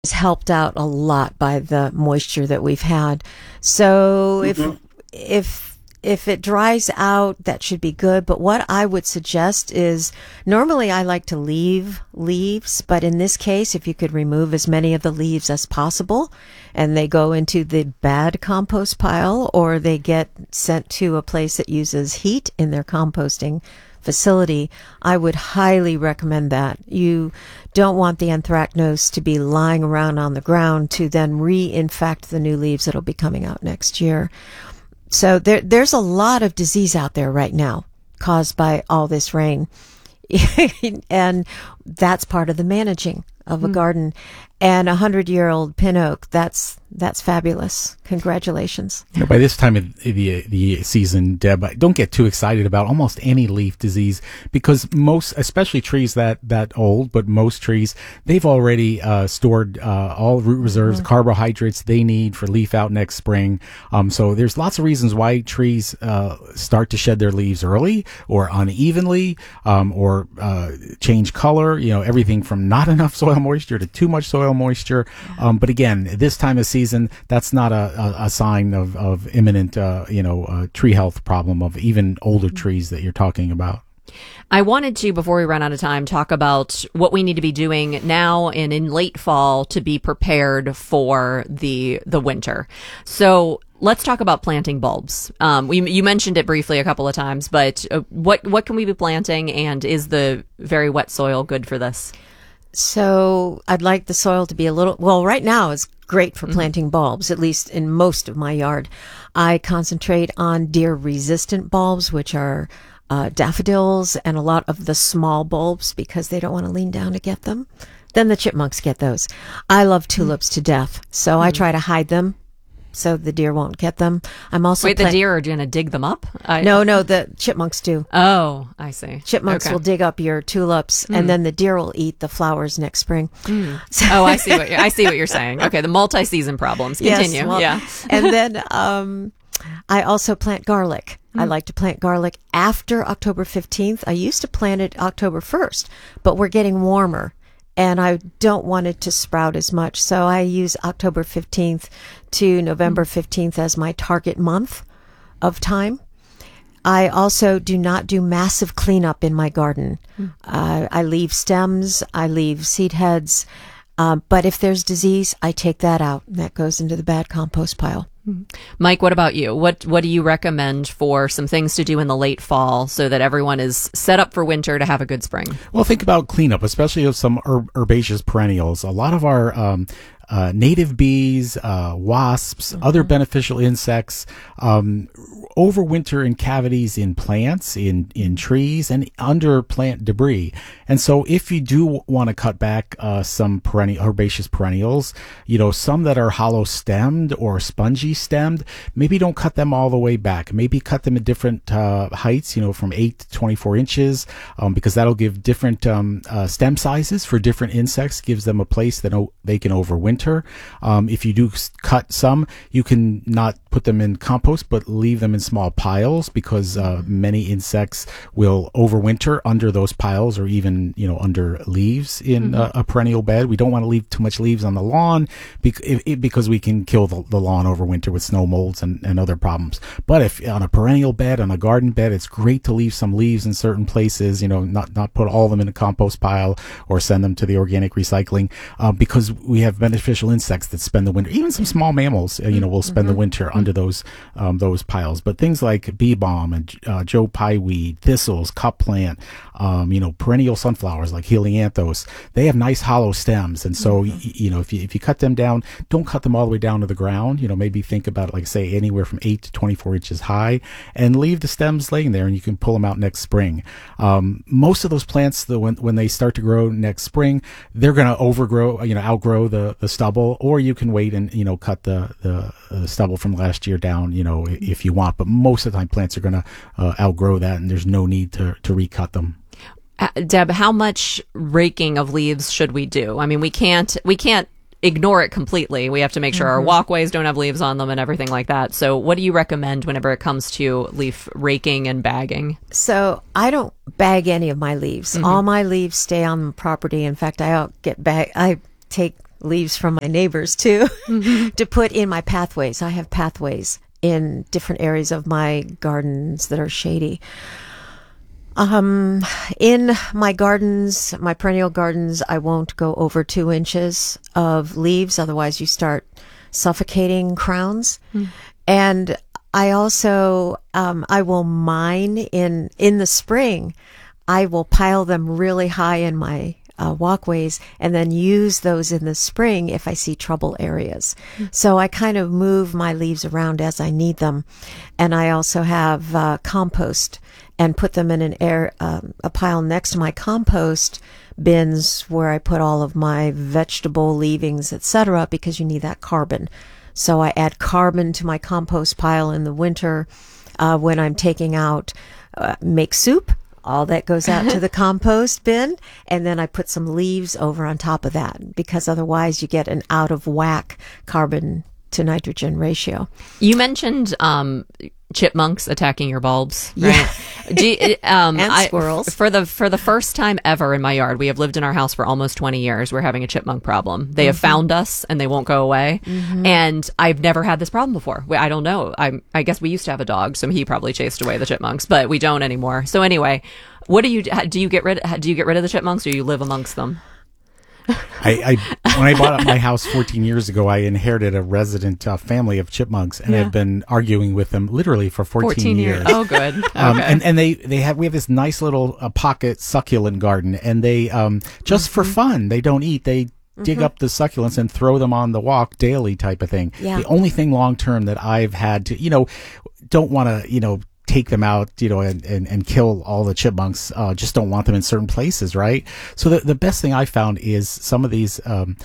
is helped out a lot by the moisture that we've had. So if it dries out, that should be good. But what I would suggest is, normally I like to leave leaves, but in this case, if you could remove as many of the leaves as possible, and they go into the bad compost pile, or they get sent to a place that uses heat in their composting facility, I would highly recommend that. You don't want the anthracnose to be lying around on the ground to then reinfect the new leaves that'll be coming out next year. So there's a lot of disease out there right now caused by all this rain. And that's part of the managing of a garden. And 100-year-old pin oak, that's fabulous. Congratulations. By this time of the season, Deb, don't get too excited about almost any leaf disease, because most, especially trees that old, but most trees, they've already stored all root reserves, carbohydrates they need for leaf out next spring. So there's lots of reasons why trees start to shed their leaves early or unevenly, or change color. Everything from not enough soil moisture to too much soil moisture. But again, this time of season, that's not a sign of imminent, tree health problem of even older trees that you're talking about. I wanted to, before we run out of time, talk about what we need to be doing now and in late fall to be prepared for the winter. So let's talk about planting bulbs. You mentioned it briefly a couple of times, but what can we be planting, and is the very wet soil good for this? So I'd like the soil to be right now it's great for planting bulbs, at least in most of my yard. I concentrate on deer-resistant bulbs, which are daffodils and a lot of the small bulbs, because they don't want to lean down to get them. Then the chipmunks get those. I love tulips to death, so I try to hide them so the deer won't get them. I'm also the deer are going to dig them up? No, the chipmunks do. Oh, I see. Chipmunks will dig up your tulips, and then the deer will eat the flowers next spring. So I see what you're saying. Okay, the multi-season problems. Continue. Yes, and then I also plant garlic. I like to plant garlic after October 15th. I used to plant it October 1st, but we're getting warmer, and I don't want it to sprout as much. So I use October 15th to November 15th as my target month of time. I also do not do massive cleanup in my garden. I leave stems, I leave seed heads, but if there's disease, I take that out. That goes into the bad compost pile. Mike, what about you? What do you recommend for some things to do in the late fall so that everyone is set up for winter to have a good spring? Well, think about cleanup, especially of some herbaceous perennials. A lot of our native bees, wasps, other beneficial insects overwinter in cavities in plants, in trees, and under plant debris. And so if you do want to cut back some herbaceous perennials, some that are hollow stemmed or spongy stemmed, maybe don't cut them all the way back. Maybe cut them at different heights, from 8 to 24 inches, because that'll give different stem sizes for different insects, gives them a place that they can overwinter. If you do cut some, you can not put them in compost, but leave them in small piles, because many insects will overwinter under those piles, or even under leaves in a perennial bed. We don't want to leave too much leaves on the lawn because we can kill the lawn over winter with snow molds and other problems. But if on a perennial bed, on a garden bed, it's great to leave some leaves in certain places, not put all of them in a compost pile or send them to the organic recycling, because we have beneficial insects that spend the winter. Even some small mammals, will spend the winter under those piles. But things like bee balm and Joe Pye weed, thistles, cup plant, perennial sunflowers like helianthus, they have nice hollow stems. And so, if you cut them down, don't cut them all the way down to the ground. Maybe think about it, like say anywhere from 8 to 24 inches high, and leave the stems laying there, and you can pull them out next spring. Most of those plants, when they start to grow next spring, they're going to outgrow the stubble, or you can wait and, cut the stubble from last year down, if you want. But most of the time plants are going to outgrow that, and there's no need to recut them. Deb, how much raking of leaves should we do? I mean, we can't ignore it completely. We have to make sure our walkways don't have leaves on them and everything like that. So what do you recommend whenever it comes to leaf raking and bagging? So I don't bag any of my leaves. All my leaves stay on the property. In fact, I take leaves from my neighbors too, to put in my pathways. I have pathways in different areas of my gardens that are shady. In my gardens, my perennial gardens, I won't go over 2 inches of leaves. Otherwise you start suffocating crowns. And I also, I will mine in the spring. I will pile them really high in my walkways and then use those in the spring if I see trouble areas. So I kind of move my leaves around as I need them. And I also have compost and put them in a pile next to my compost bins where I put all of my vegetable leavings, etc., because you need that carbon. So I add carbon to my compost pile in the winter when I'm taking out, make soup. All that goes out to the compost bin, and then I put some leaves over on top of that, because otherwise you get an out of whack carbon to nitrogen ratio. You mentioned chipmunks attacking your bulbs, right? Yeah. And squirrels. For the first time ever in my yard, we have lived in our house for almost 20 years. We're having a chipmunk problem. They have found us and they won't go away. And I've never had this problem before. I don't know. I guess we used to have a dog, so he probably chased away the chipmunks, but we don't anymore. So anyway, what do you get rid of the chipmunks, or you live amongst them? When I bought up my house 14 years ago, I inherited a resident family of chipmunks, and I've been arguing with them literally for 14 years. Oh, good. Okay. And we have this nice little pocket succulent garden, and they just for fun, they don't eat. They dig up the succulents and throw them on the walk daily, type of thing. Yeah. The only thing long term that I've had to, don't want to, take them out, and kill all the chipmunks. Just don't want them in certain places, right? So the best thing I found is some of these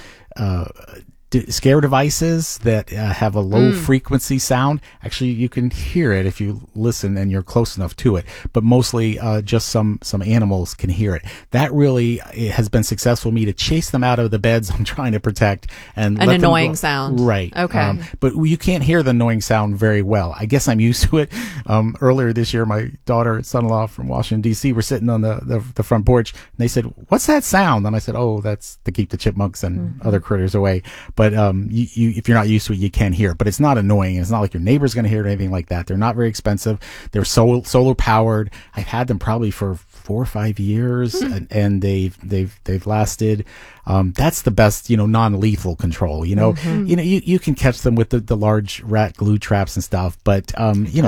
scare devices that have a low frequency sound. Actually, you can hear it if you listen and you're close enough to it, but mostly just some animals can hear it. That really has been successful for me to chase them out of the beds I'm trying to protect. And an annoying sound. Right. Okay. But you can't hear the annoying sound very well. I guess I'm used to it. Earlier this year, my daughter and son-in-law from Washington, D.C. were sitting on the front porch, and they said, "What's that sound?" And I said, "Oh, that's to keep the chipmunks and other critters away." But if you're not used to it, you can hear it. But it's not annoying. It's not like your neighbor's going to hear it or anything like that. They're not very expensive. They're solar powered. I've had them probably for 4 or 5 years, and they've lasted. That's the best, non-lethal control. You can catch them with the large rat glue traps and stuff, but we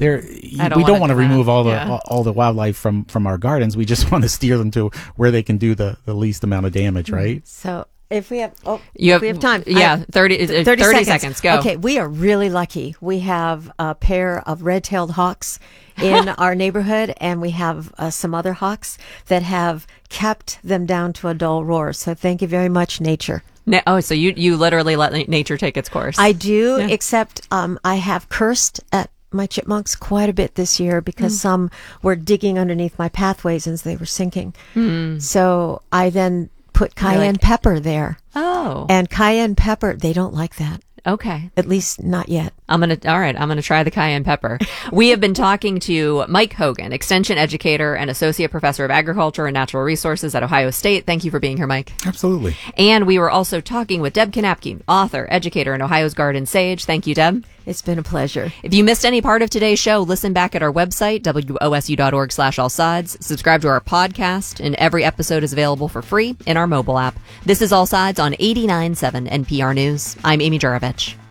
don't want to remove all the wildlife from our gardens. We just want to steer them to where they can do the least amount of damage, right? So if we have, we have time. Yeah, 30 seconds. Go. Okay, we are really lucky. We have a pair of red-tailed hawks in our neighborhood, and we have some other hawks that have kept them down to a dull roar. So thank you very much, nature. So you literally let nature take its course. I do, except I have cursed at my chipmunks quite a bit this year because some were digging underneath my pathways as they were sinking. So I then put cayenne pepper there. Oh. And cayenne pepper, they don't like that. Okay. At least not yet. I'm going to try the cayenne pepper. We have been talking to Mike Hogan, extension educator and associate professor of agriculture and natural resources at Ohio State. Thank you for being here, Mike. Absolutely. And we were also talking with Deb Kanapke, author, educator, and Ohio's Garden Sage. Thank you, Deb. It's been a pleasure. If you missed any part of today's show, listen back at our website, wosu.org/allsides. Subscribe to our podcast, and every episode is available for free in our mobile app. This is All Sides on 89.7 NPR News. I'm Amy Juravich.